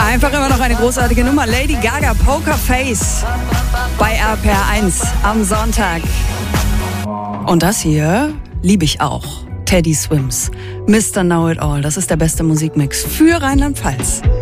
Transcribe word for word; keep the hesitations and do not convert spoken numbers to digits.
Einfach immer noch eine großartige Nummer. Lady Gaga, Poker Face bei R P R eins am Sonntag. Und das hier liebe ich auch. Teddy Swims, Mister Know It All. Das ist der beste Musikmix für Rheinland-Pfalz.